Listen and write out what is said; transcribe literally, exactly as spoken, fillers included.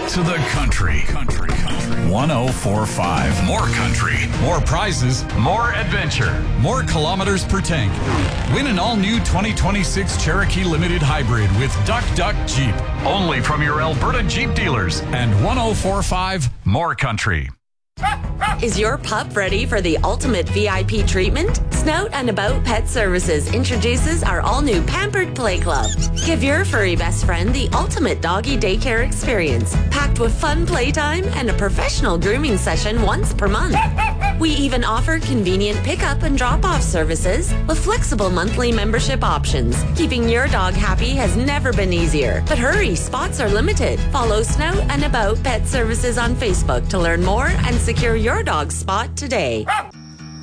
to the country. Country. one oh four point five. More country. More prizes. More adventure. More kilometers per tank. Win an all-new twenty twenty-six Cherokee Limited Hybrid with Duck Duck Jeep. Only from your Alberta Jeep dealers. And one oh four point five. More country. Is your pup ready for the ultimate V I P treatment? Snout and About Pet Services introduces our all-new Pampered Play Club. Give your furry best friend the ultimate doggy daycare experience, packed with fun playtime and a professional grooming session once per month. We even offer convenient pickup and drop-off services with flexible monthly membership options. Keeping your dog happy has never been easier. But hurry, spots are limited. Follow Snout and About Pet Services on Facebook to learn more and secure your dog's spot today.